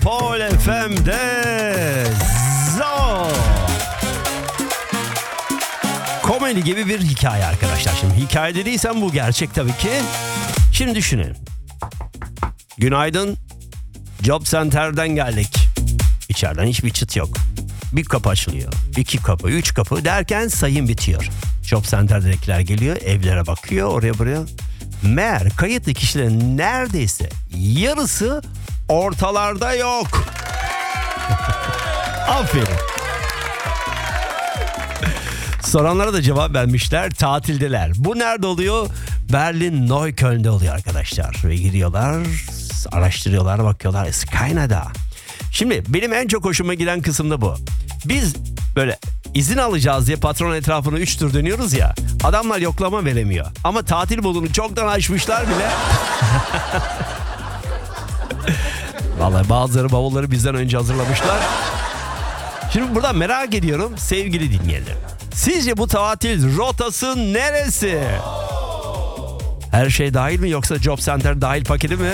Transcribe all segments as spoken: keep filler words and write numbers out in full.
Metropol F M'de Zo. Komedi gibi bir hikaye arkadaşlar. Şimdi hikaye dediysem bu gerçek tabii ki. Şimdi düşünün. Günaydın. Job Center'den geldik. İçeriden hiçbir çıt yok. Bir kapı açılıyor. İki kapı, üç kapı derken sayım bitiyor. Job Center'dakiler geliyor, evlere bakıyor, oraya buraya. Meğer kayıtlı kişilerin neredeyse yarısı ortalarda yok. Aferin. Soranlara da cevap vermişler, tatildeler. Bu nerede oluyor? Berlin Neukölln'de oluyor arkadaşlar. Ve giriyorlar, araştırıyorlar, bakıyorlar. Es Kanada. Şimdi benim en çok hoşuma giden kısım da bu. Biz böyle izin alacağız diye patron etrafını üç tur dönüyoruz ya. Adamlar yoklama veremiyor. Ama tatil bolunu çoktan aşmışlar bile. Vallahi bazıları bavulları bizden önce hazırlamışlar. Şimdi buradan merak ediyorum sevgili dinleyenler. Sizce bu tatil rotası neresi? Her şey dahil mi yoksa Job Center dahil paketi mi?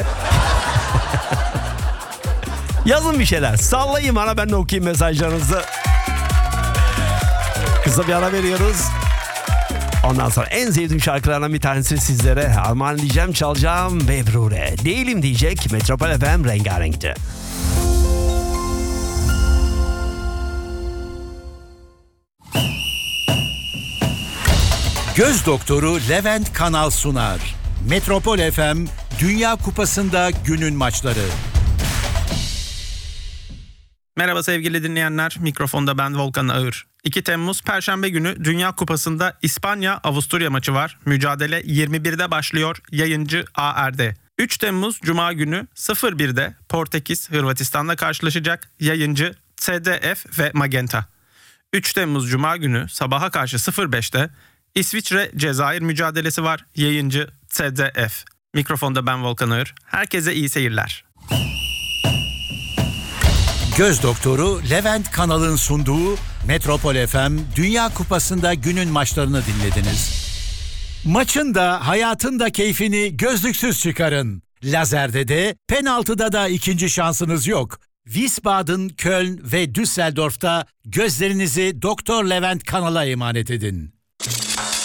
Yazın bir şeyler. Sallayayım bana, ben de okuyayım mesajlarınızı. Kısa bir ara veriyoruz. Ondan sonra en sevdiğim şarkılardan bir tanesi sizlere armağan diyeceğim, çalacağım. Bebrure. Değilim diyecek. Metropol F M rengarenkte. Göz doktoru Levent Kanal sunar. Metropol F M Dünya Kupası'nda günün maçları. Merhaba sevgili dinleyenler, mikrofonda ben Volkan Ağır. iki Temmuz Perşembe günü Dünya Kupası'nda İspanya-Avusturya maçı var. Mücadele yirmi birde başlıyor, yayıncı A R D. üç Temmuz Cuma günü sıfır birde Portekiz Hırvatistan'la karşılaşacak, yayıncı S D F ve Magenta. üç Temmuz Cuma günü sabaha karşı sıfır beşte İsviçre-Cezayir mücadelesi var, yayıncı S D F. Mikrofonda ben Volkan Ağır. Herkese iyi seyirler. Göz doktoru Levent Kanal'ın sunduğu Metropol F M Dünya Kupası'nda günün maçlarını dinlediniz. Maçın da hayatın da keyfini gözlüksüz çıkarın. Lazerde de penaltıda da ikinci şansınız yok. Wiesbaden, Köln ve Düsseldorf'ta gözlerinizi Doktor Levent Kanal'a emanet edin.